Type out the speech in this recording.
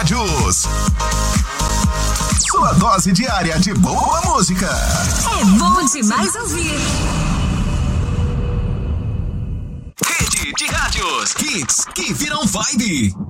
Rádios. Sua dose diária de boa música. É bom demais ouvir. Rede de Rádios. Hits que viram vibe.